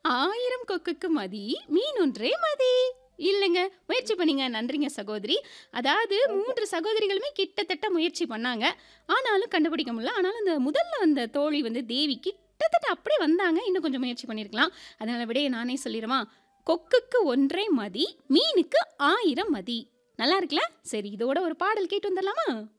ஆயிரம் கொக்குக்கு மதி, மீன் ஒன்றே மதி. இல்லங்க. முயற்சி பண்ணீங்க. நன்றிங்க சகோதரி. அதாவது 3 சகோதரிகளுமே கிட்டத்தட்ட முயற்சி பண்ணாங்க. ஆனாலும் கண்டுபிடிக்க முடியல. ஆனாலும் அந்த முதல்ல வந்த தோழி வந்து தேவி கிட்டத்தட்ட அப்படியே வந்தாங்க. இன்னும் கொஞ்சம் முயற்சி பண்ணியிருக்கலாம். அதனால விடைய நானே சொல்லிறவா? கொக்குக்கு ஒன்றே மதி, மீனுக்கு 1000 மதி. நல்லா இருக்குல்ல? சரி இதோட ஒரு பாடல் கேட்டு வந்துரலாமா?